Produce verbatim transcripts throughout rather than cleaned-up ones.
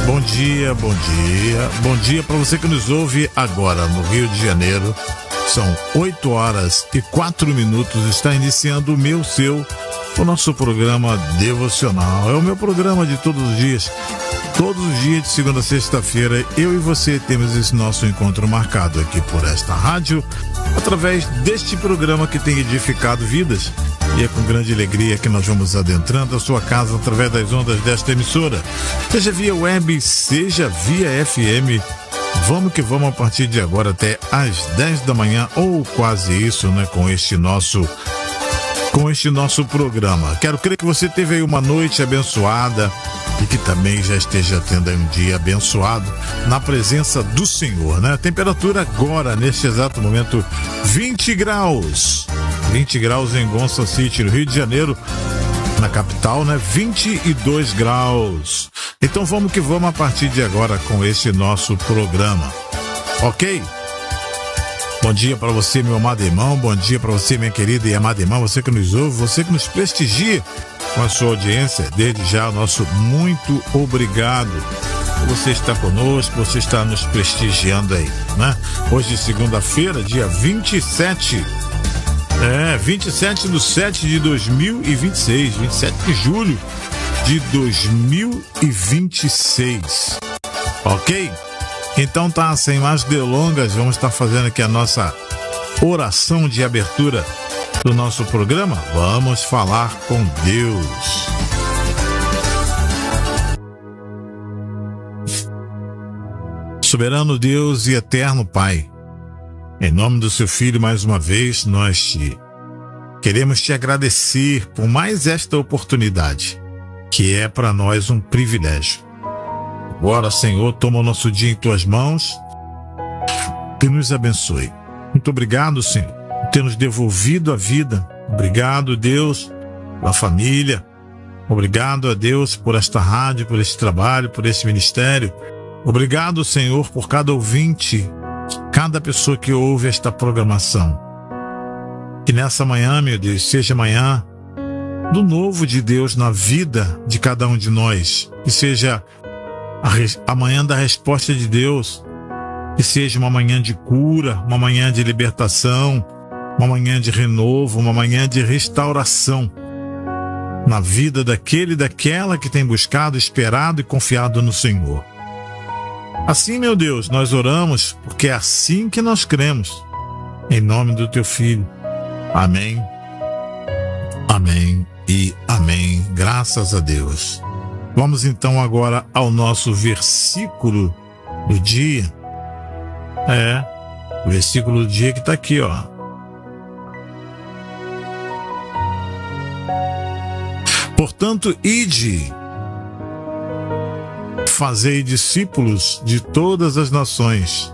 Bom dia, bom dia, bom dia para você que nos ouve agora no Rio de Janeiro. São oito horas e quatro minutos, está iniciando o meu, seu, o nosso programa devocional. É o meu programa de todos os dias, todos os dias de segunda a sexta-feira, eu e você temos esse nosso encontro marcado aqui por esta rádio, através deste programa que tem edificado vidas. E é com grande alegria que nós vamos adentrando a sua casa através das ondas desta emissora. Seja via web, seja via F M. Vamos que vamos a partir de agora até às dez da manhã, ou quase isso, né? Com este nosso, com este nosso programa. Quero crer que você teve aí uma noite abençoada e que também já esteja tendo aí um dia abençoado na presença do Senhor, né? A temperatura agora, neste exato momento, vinte graus. vinte graus em Gonça City, no Rio de Janeiro, na capital, né? vinte e dois graus. Então vamos que vamos a partir de agora com esse nosso programa, ok? Bom dia para você, meu amado irmão, bom dia para você, minha querida e amada irmã, você que nos ouve, você que nos prestigia com a sua audiência. Desde já, o nosso muito obrigado. Você está conosco, você está nos prestigiando aí, né? Hoje, segunda-feira, dia vinte e sete. É, vinte e sete de setembro de dois mil e vinte e seis, vinte e sete de julho de dois mil e vinte e seis, ok? Então tá, sem mais delongas, vamos estar fazendo aqui a nossa oração de abertura do nosso programa. Vamos falar com Deus. Soberano Deus e eterno Pai, em nome do seu Filho, mais uma vez, nós te queremos te agradecer por mais esta oportunidade, que é para nós um privilégio. Agora, Senhor, toma o nosso dia em tuas mãos e nos abençoe. Muito obrigado, Senhor, por ter nos devolvido a vida. Obrigado, Deus, pela família. Obrigado a Deus por esta rádio, por este trabalho, por esse ministério. Obrigado, Senhor, por cada ouvinte, cada pessoa que ouve esta programação. Que nessa manhã, meu Deus, seja manhã do novo de Deus na vida de cada um de nós. Que seja a, res, a manhã da resposta de Deus. Que seja uma manhã de cura, uma manhã de libertação, uma manhã de renovo, uma manhã de restauração na vida daquele e daquela que tem buscado, esperado e confiado no Senhor. Assim, meu Deus, nós oramos porque é assim que nós cremos. Em nome do teu Filho. Amém. Amém e amém. Graças a Deus. Vamos então agora ao nosso versículo do dia. É, o versículo do dia que está aqui, ó. Portanto, ide, fazei discípulos de todas as nações,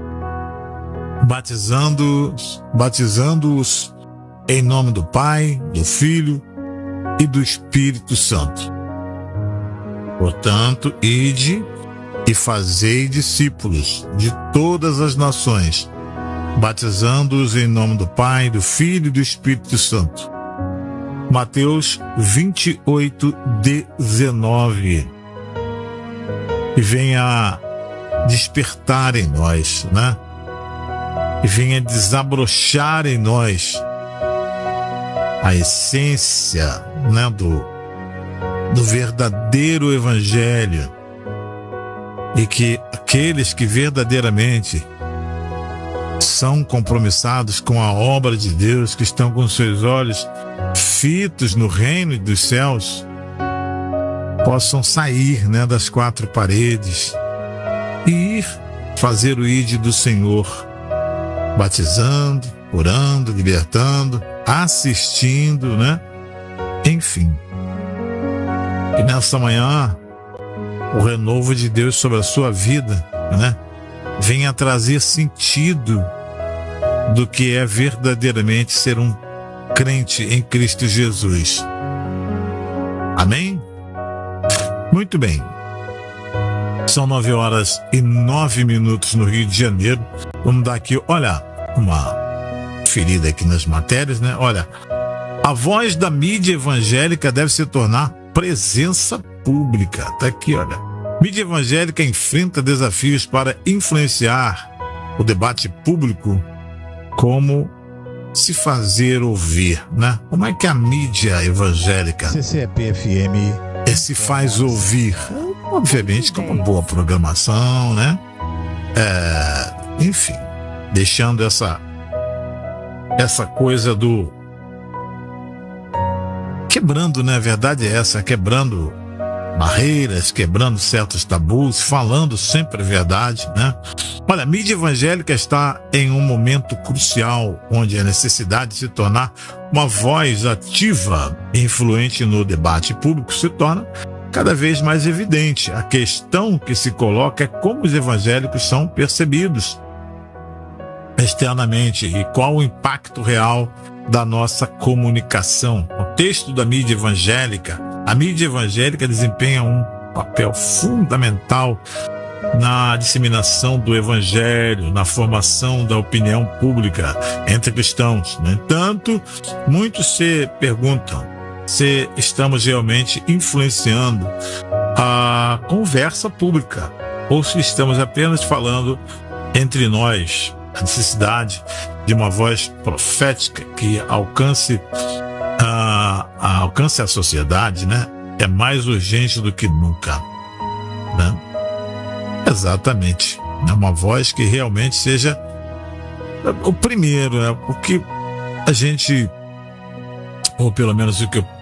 batizando-os, batizando-os em nome do Pai, do Filho e do Espírito Santo. Portanto, ide e fazei discípulos de todas as nações, batizando-os em nome do Pai, do Filho e do Espírito Santo. Mateus vinte e oito, dezenove. E venha despertar em nós, né? E venha desabrochar em nós a essência, né, do, do verdadeiro evangelho, e que aqueles que verdadeiramente são compromissados com a obra de Deus, que estão com seus olhos fitos no reino dos céus, possam sair, né, das quatro paredes e ir fazer o ide do Senhor, batizando, curando, libertando, assistindo, né? Enfim. E nessa manhã, o renovo de Deus sobre a sua vida, né, venha trazer sentido do que é verdadeiramente ser um crente em Cristo Jesus. Amém? Muito bem. São nove horas e nove minutos no Rio de Janeiro. Vamos dar aqui, olha, uma ferida aqui nas matérias, né? Olha, a voz da mídia evangélica deve se tornar presença pública. Tá aqui, olha. Mídia evangélica enfrenta desafios para influenciar o debate público. Como se fazer ouvir, né? Como é que a mídia evangélica C C P F M se faz ouvir? Obviamente com uma boa programação, né? É, enfim, deixando essa essa coisa do quebrando, né? A verdade é essa, quebrando barreiras, quebrando certos tabus, falando sempre a verdade, né? Olha, a mídia evangélica está em um momento crucial, onde a necessidade de se tornar uma voz ativa e influente no debate público se torna cada vez mais evidente. A questão que se coloca é como os evangélicos são percebidos externamente e qual o impacto real da nossa comunicação. O texto da mídia evangélica, a mídia evangélica desempenha um papel fundamental na disseminação do evangelho, na formação da opinião pública entre cristãos. No entanto, muitos se perguntam se estamos realmente influenciando a conversa pública ou se estamos apenas falando entre nós. A necessidade de uma voz profética que alcance a, a, alcance a sociedade, né, é mais urgente do que nunca, né? Exatamente. É uma voz que realmente seja o primeiro, né? O que a gente, ou pelo menos o que eu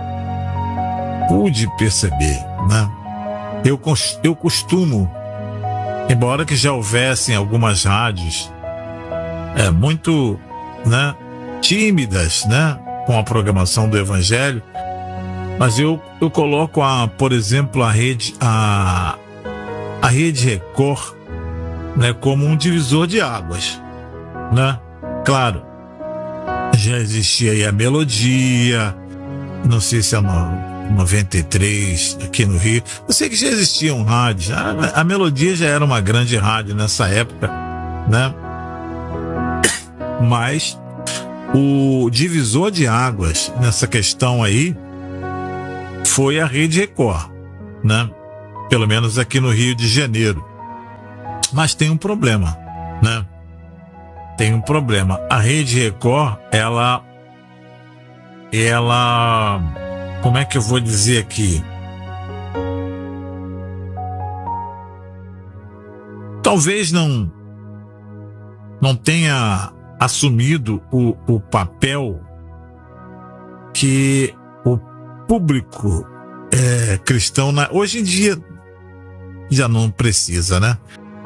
pude perceber, né? Eu, eu costumo, embora que já houvessem algumas rádios é, muito, né, tímidas, né, com a programação do evangelho, mas eu, eu coloco, a, por exemplo, a rede, a, a Rede Record, né, como um divisor de águas, né? Claro, já existia aí a Melodia, não sei se é no noventa e três aqui no Rio, eu sei que já existiam rádios, a, a Melodia já era uma grande rádio nessa época, né? Mas o divisor de águas nessa questão aí foi a Rede Record, né? Pelo menos aqui no Rio de Janeiro. Mas tem um problema, né? Tem um problema. A Rede Record, ela... Ela... Como é que eu vou dizer aqui? Talvez não... Não tenha assumido o, o papel que o público é, cristão... Na, hoje em dia já não precisa, né?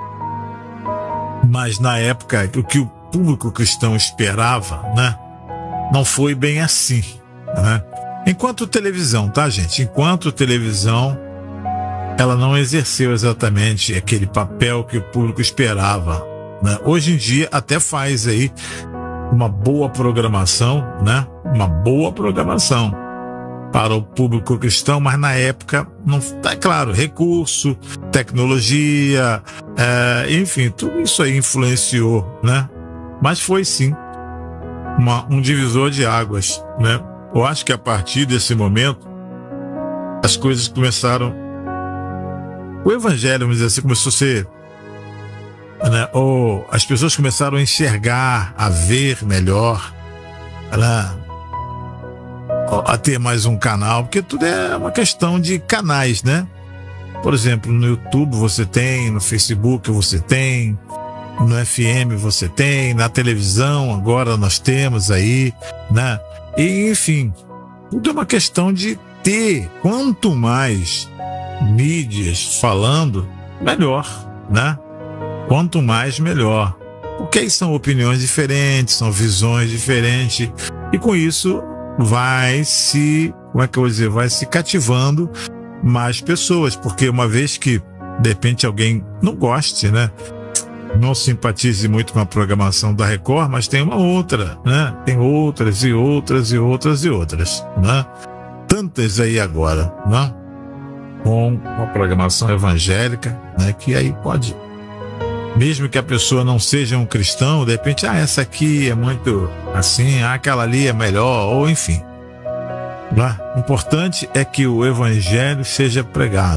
Mas na época, o que o público cristão esperava, né, não foi bem assim, né? Enquanto televisão, tá, gente? Enquanto televisão, ela não exerceu exatamente aquele papel que o público esperava, né? Hoje em dia até faz aí uma boa programação, né? Uma boa programação para o público cristão, mas na época não, é claro, recurso, tecnologia, é, enfim, tudo isso aí influenciou, né? Mas foi sim uma, um divisor de águas, né? Eu acho que a partir desse momento as coisas começaram, o evangelho, vamos dizer assim, começou a ser, né? Ou as pessoas começaram a enxergar, a ver melhor, né? A ter mais um canal, porque tudo é uma questão de canais, né? Por exemplo, no YouTube você tem, no Facebook você tem, no F M você tem, na televisão agora nós temos aí, né? E, enfim, tudo é uma questão de ter. Quanto mais mídias falando, melhor, né? Quanto mais, melhor. Porque aí são opiniões diferentes, são visões diferentes, e com isso vai se, como é que eu vou dizer, vai se cativando mais pessoas, porque uma vez que de repente alguém não goste, né, não simpatize muito com a programação da Record, mas tem uma outra, né, tem outras e outras e outras e outras, né, tantas aí agora, né, com uma programação evangélica, né, que aí pode, mesmo que a pessoa não seja um cristão, de repente, ah, essa aqui é muito assim, ah, aquela ali é melhor, ou enfim. O importante é que o evangelho seja pregado.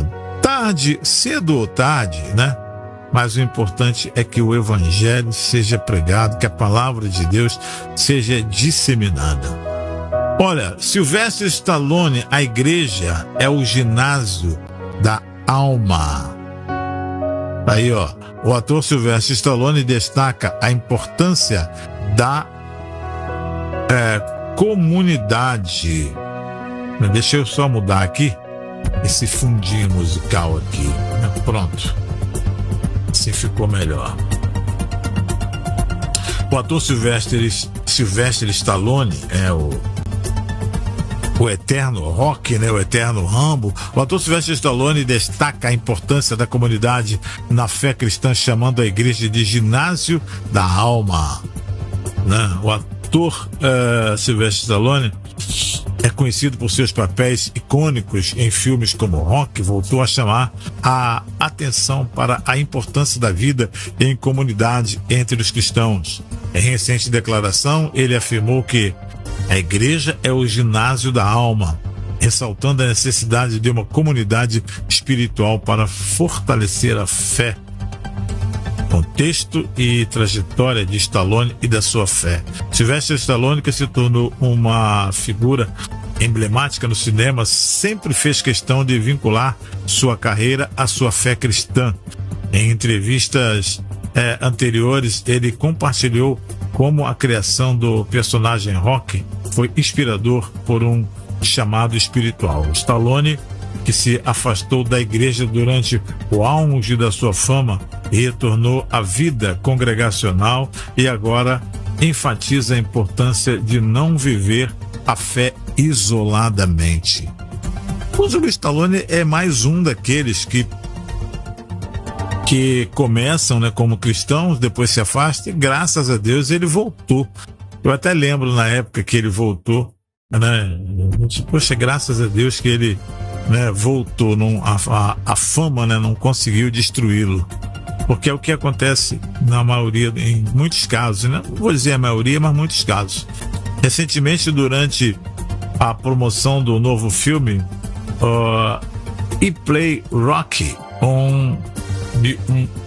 Tarde, cedo ou tarde, né? Mas o importante é que o evangelho seja pregado, que a palavra de Deus seja disseminada. Olha, Sylvester Stallone, a igreja é o ginásio da alma. Aí, ó, o ator Sylvester Stallone destaca a importância da é, comunidade. Deixa eu só mudar aqui esse fundinho musical aqui. Pronto. Assim ficou melhor. O ator Sylvester, Sylvester Stallone é o o eterno Rock, né? O eterno Rambo. O ator Sylvester Stallone destaca a importância da comunidade na fé cristã, chamando a igreja de ginásio da alma, né? O ator uh, Sylvester Stallone é conhecido por seus papéis icônicos em filmes como Rock. Voltou a chamar a atenção para a importância da vida em comunidade entre os cristãos. Em recente declaração, ele afirmou que a igreja é o ginásio da alma, ressaltando a necessidade de uma comunidade espiritual para fortalecer a fé. Contexto e trajetória de Stallone e da sua fé. Sylvester Stallone, que se tornou uma figura emblemática no cinema, sempre fez questão de vincular sua carreira à sua fé cristã. Em entrevistas é, anteriores, ele compartilhou como a criação do personagem Rock foi inspirador por um chamado espiritual. Stallone, que se afastou da igreja durante o auge da sua fama, retornou à vida congregacional e agora enfatiza a importância de não viver a fé isoladamente. O Stallone é mais um daqueles que que começam, né, como cristãos, depois se afastam, e graças a Deus ele voltou. Eu até lembro na época que ele voltou, né? Poxa, graças a Deus que ele, né, voltou. Não, a, a, a fama, né, não conseguiu destruí-lo. Porque é o que acontece na maioria, em muitos casos, né? Não vou dizer a maioria, mas muitos casos. Recentemente, durante a promoção do novo filme, uh, E Play Rocky, um, um